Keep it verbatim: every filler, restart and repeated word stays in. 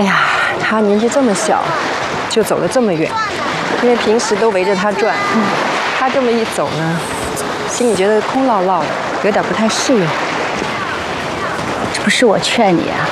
哎呀，他年纪这么小，就走了这么远，因为平时都围着他转，嗯，他这么一走呢，心里觉得空落落的，有点不太适应。 这不是我劝你啊，